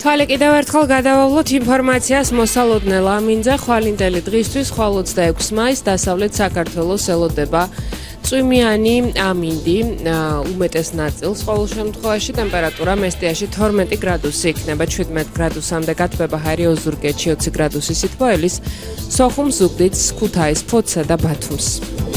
ხვალე კიდევ ერთხელ გადავავლოთ ინფორმაციას მოსალოდნელ ამინძზე. ხვალინდელი დღისთვის ხვალ 26 მაისს დასავლეთ საქართველოს ელოდება წვიმიანი ამინდი, უმეტეს ნაწილს ყოველ შემთხვევაში ტემპერატურა მესტიაში 12 გრადუსი იქნება, 17 გრადუსამდე გათბება ჰარი ოზურგეთში 20 გრადუსი სითბოელის, სოხუმს, ზუგდიდს, ქუთაისს, ფოთსა და ბათუმს.